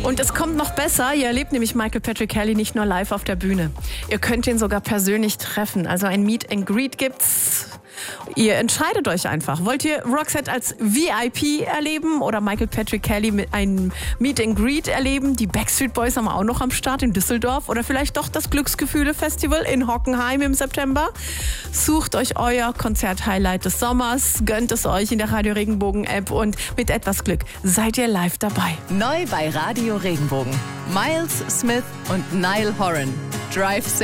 Und es kommt noch besser, ihr erlebt nämlich Michael Patrick Kelly nicht nur live auf der Bühne. Ihr könnt ihn sogar persönlich treffen. Also ein Meet and Greet gibt's. Ihr entscheidet euch einfach. Wollt ihr Roxette als VIP erleben oder Michael Patrick Kelly mit einem Meet and Greet erleben? Die Backstreet Boys haben auch noch am Start in Düsseldorf oder vielleicht doch das Glücksgefühle-Festival in Hockenheim im September. Sucht euch euer Konzert-Highlight des Sommers, gönnt es euch in der Radio Regenbogen-App und mit etwas Glück seid ihr live dabei. Neu bei Radio Regenbogen. Miles Smith und Niall Horan. Drive